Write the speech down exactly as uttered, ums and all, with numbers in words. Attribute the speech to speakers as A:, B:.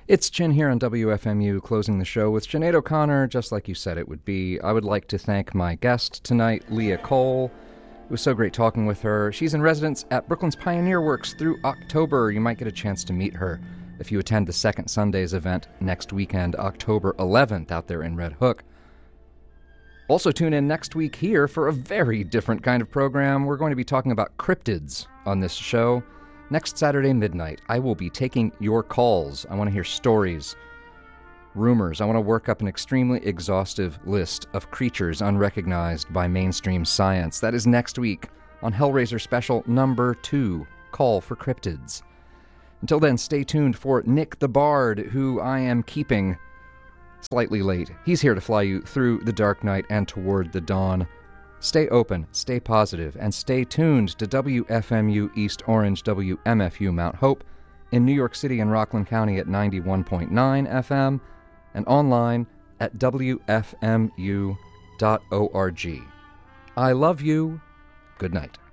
A: It's Chin here on W F M U, closing the show with Sinead O'Connor, just like you said it would be. I would like to thank my guest tonight, Leah Cole. It was so great talking with her. She's in residence at Brooklyn's Pioneer Works through October. You might get a chance to meet her if you attend the Second Sundays event next weekend, October eleventh, out there in Red Hook. Also tune in next week here for a very different kind of program. We're going to be talking about cryptids on this show. Next Saturday midnight, I will be taking your calls. I want to hear stories, rumors. I want to work up an extremely exhaustive list of creatures unrecognized by mainstream science. That is next week on Hellraiser Special number two, Call for Cryptids. Until then, stay tuned for Nick the Bard, who I am keeping slightly late. He's here to fly you through the dark night and toward the dawn. Stay open, stay positive, and stay tuned to W F M U East Orange, W M F U Mount Hope, in New York City and Rockland County at ninety-one point nine F M, and online at W F M U dot org. I love you. Good night.